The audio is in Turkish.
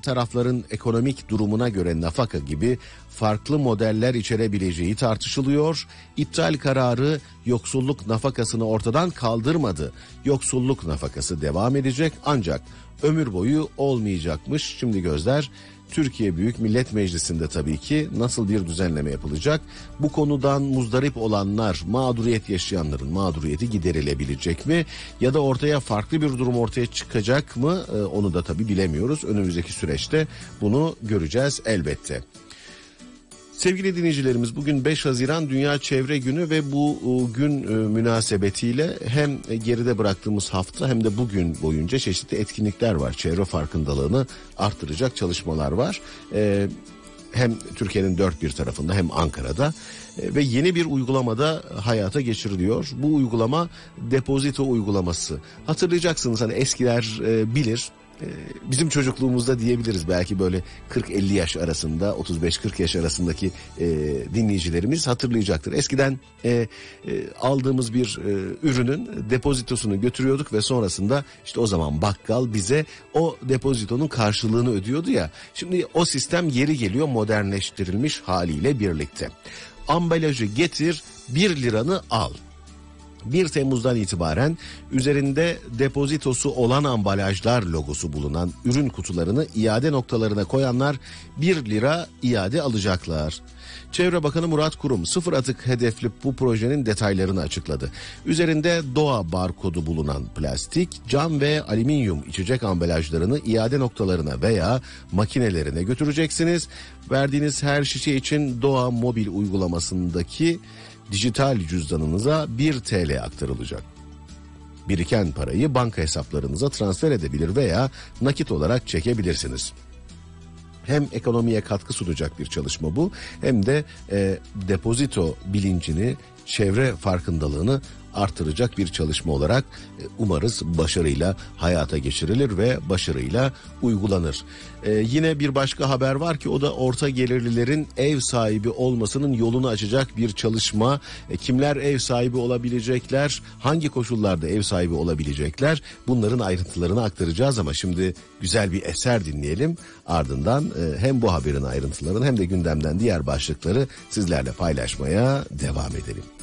tarafların ekonomik durumuna göre nafaka gibi farklı modeller içerebileceği tartışılıyor. İptal kararı yoksulluk nafakasını ortadan kaldırmadı. Yoksulluk nafakası devam edecek ancak ömür boyu olmayacakmış. Şimdi gözler Türkiye Büyük Millet Meclisi'nde tabii ki nasıl bir düzenleme yapılacak? Bu konudan muzdarip olanlar, mağduriyet yaşayanların mağduriyeti giderilebilecek mi? Ya da ortaya farklı bir durum ortaya çıkacak mı? Onu da tabii bilemiyoruz. Önümüzdeki süreçte bunu göreceğiz elbette. Sevgili dinleyicilerimiz, bugün 5 Haziran Dünya Çevre Günü ve bu gün münasebetiyle hem geride bıraktığımız hafta hem de bugün boyunca çeşitli etkinlikler var. Çevre farkındalığını arttıracak çalışmalar var. Hem Türkiye'nin dört bir tarafında hem Ankara'da ve yeni bir uygulamada hayata geçiriliyor. Bu uygulama depozito uygulaması. Hatırlayacaksınız, hani eskiler bilir. Bizim çocukluğumuzda diyebiliriz, belki böyle 40-50 yaş arasında, 35-40 yaş arasındaki dinleyicilerimiz hatırlayacaktır. Eskiden aldığımız bir ürünün depozitosunu götürüyorduk ve sonrasında işte o zaman bakkal bize o depozitonun karşılığını ödüyordu ya. Şimdi o sistem geri geliyor modernleştirilmiş haliyle birlikte. Ambalajı getir, 1 liranı al. 1 Temmuz'dan itibaren üzerinde depozitosu olan ambalajlar logosu bulunan ürün kutularını iade noktalarına koyanlar 1 lira iade alacaklar. Çevre Bakanı Murat Kurum sıfır atık hedefli bu projenin detaylarını açıkladı. Üzerinde doğa barkodu bulunan plastik, cam ve alüminyum içecek ambalajlarını iade noktalarına veya makinelerine götüreceksiniz. Verdiğiniz her şişe için Doğa mobil uygulamasındaki dijital cüzdanınıza 1 TL aktarılacak. Biriken parayı banka hesaplarınıza transfer edebilir veya nakit olarak çekebilirsiniz. Hem ekonomiye katkı sunacak bir çalışma bu, hem de depozito bilincini, çevre farkındalığını artıracak bir çalışma olarak umarız başarıyla hayata geçirilir ve başarıyla uygulanır. Yine bir başka haber var ki o da orta gelirlilerin ev sahibi olmasının yolunu açacak bir çalışma. Kimler ev sahibi olabilecekler, hangi koşullarda ev sahibi olabilecekler, bunların ayrıntılarını aktaracağız ama şimdi güzel bir eser dinleyelim. Ardından hem bu haberin ayrıntılarını hem de gündemden diğer başlıkları sizlerle paylaşmaya devam edelim.